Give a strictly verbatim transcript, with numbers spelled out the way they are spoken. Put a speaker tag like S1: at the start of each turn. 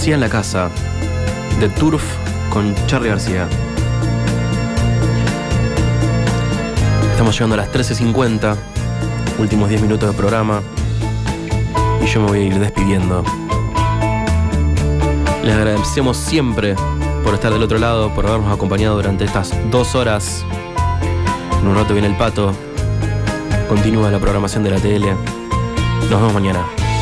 S1: Poesía en la casa, de Turf con Charly García. Estamos llegando a las trece cincuenta, últimos diez minutos del programa, y yo me voy a ir despidiendo. Les agradecemos siempre por estar del otro lado, por habernos acompañado durante estas dos horas. En un rato viene el Pato, continúa la programación de la tele. Nos vemos mañana.